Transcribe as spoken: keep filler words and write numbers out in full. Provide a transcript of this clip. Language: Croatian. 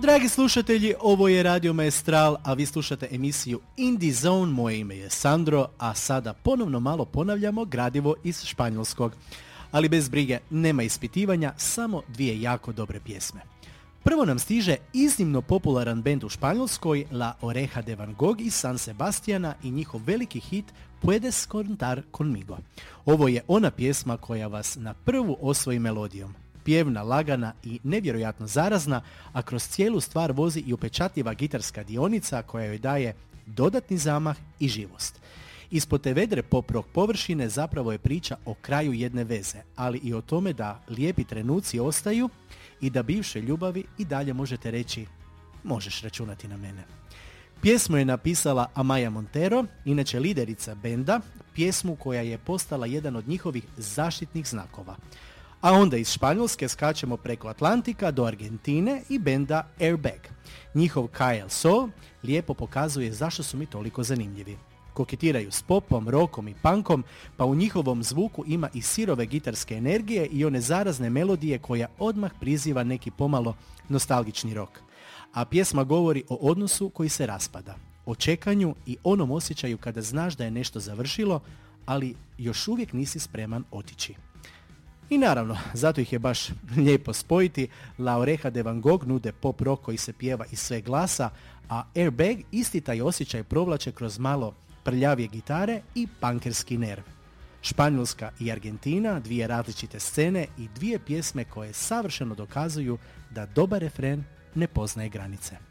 Dragi slušatelji, ovo je Radio Maestral, a vi slušate emisiju Indie Zone. Moje ime je Sandro, a sada ponovno malo ponavljamo gradivo iz španjolskog. Ali bez brige, nema ispitivanja, samo dvije jako dobre pjesme. Prvo nam stiže iznimno popularan bend u Španjolskoj, La Oreja de Van Gogh iz San Sebastiana i njihov veliki hit Puedes contar conmigo. Ovo je ona pjesma koja vas na prvu osvoji melodijom. Pjevna, lagana i nevjerojatno zarazna, a kroz cijelu stvar vozi i upečatljiva gitarska dionica koja joj daje dodatni zamah i živost. Ispod te vedre pop rock površine zapravo je priča o kraju jedne veze, ali i o tome da lijepi trenuci ostaju i da bivše ljubavi i dalje možete reći možeš računati na mene. Pjesmu je napisala Amaya Montero, inače liderica benda, pjesmu koja je postala jedan od njihovih zaštitnih znakova. A onda iz Španjolske skačemo preko Atlantika do Argentine i benda Airbag. Njihov K L Soul lijepo pokazuje zašto su mi toliko zanimljivi. Koketiraju s popom, rockom i punkom, pa u njihovom zvuku ima i sirove gitarske energije i one zarazne melodije koja odmah priziva neki pomalo nostalgični rock. A pjesma govori o odnosu koji se raspada, o čekanju i onom osjećaju kada znaš da je nešto završilo, ali još uvijek nisi spreman otići. I naravno, zato ih je baš lijepo spojiti. La Oreja de Van Gogh nude pop rock koji se pjeva iz sve glasa, a Airbag isti taj osjećaj provlače kroz malo prljavije gitare i punkerski nerv. Španjolska i Argentina, dvije različite scene i dvije pjesme koje savršeno dokazuju da dobar refren ne poznaje granice.